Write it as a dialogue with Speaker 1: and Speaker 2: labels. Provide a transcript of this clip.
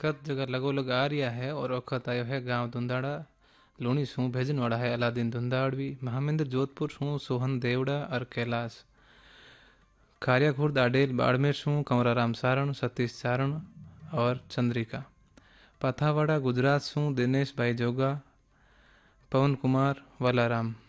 Speaker 1: वक्त जगह लगो लग आ रिया है और वक्त आयो है गांव धुंधाड़ा लूणी सूं भेजन वाला है अलादीन धुंधाड़वी महामेंद्र जोधपुर सूं सोहन देवड़ा और कैलाश खारियाखुर्द आडेल बाड़मेर सूं कंवराराम सारण सतीश सारण और चंद्रिका पथावाड़ा गुजरात सूं दिनेश भाई जोगा पवन कुमार वालाराम